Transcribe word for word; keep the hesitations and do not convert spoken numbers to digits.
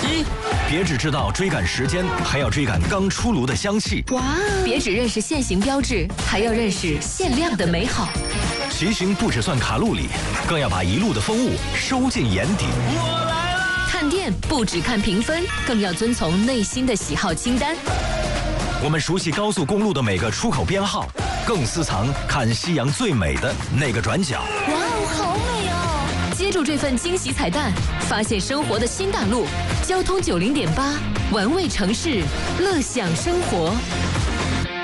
西。别只知道追赶时间，还要追赶刚出炉的香气。 哇！别只认识限行标志，还要认识限量的美好。 骑行不只算卡路里，更要把一路的风物收进眼底。 我来啦！ 看店不只看评分，更要遵从内心的喜好清单。 我们熟悉高速公路的每个出口编号，更私藏看夕阳最美的那个转角。 哇哦，好美哦！接住这份惊喜彩蛋，发现生活的新大陆。交通九零点八，玩味城市，乐享生活。